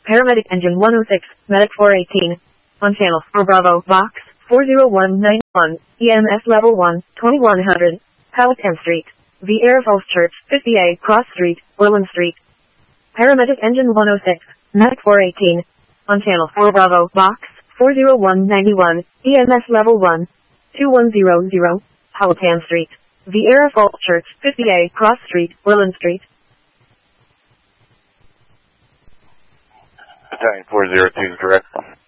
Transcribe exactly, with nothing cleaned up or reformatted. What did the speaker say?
Paramedic Engine one oh six, Medic four eighteen. On channel four Bravo, Box four zero one nine one, E M S Level one, twenty-one hundred, Powhatan Street, Vieira Falls Church, fifty A Cross Street, Orland Street. Paramedic Engine one oh six, Medic four eighteen. On channel four Bravo, Box four zero one nine one, E M S Level one, twenty-one hundred, Powhatan Street, Vieira Falls Church, fifty A Cross Street, Orland Street. Battalion four zero two is correct.